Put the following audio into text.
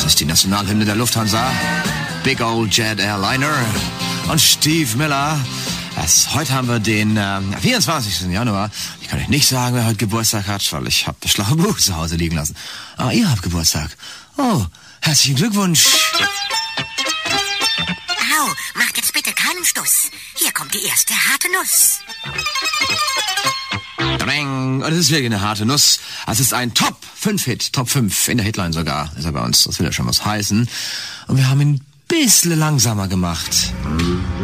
ist die Nationalhymne der Lufthansa. Big Old Jet Airliner. Und Steve Miller. Heute haben wir den 24. Januar. Ich kann euch nicht sagen, wer heute Geburtstag hat, weil ich habe das schlaue Buch zu Hause liegen lassen. Aber ihr habt Geburtstag. Oh, herzlichen Glückwunsch. Au, macht jetzt bitte keinen Stuss. Hier kommt die erste harte Nuss. Und es ist wirklich eine harte Nuss. Es ist ein Top-5-Hit, Top 5 in der Hitline sogar. Ist er bei uns. Das will ja schon was heißen. Und wir haben ihn ein bisschen langsamer gemacht.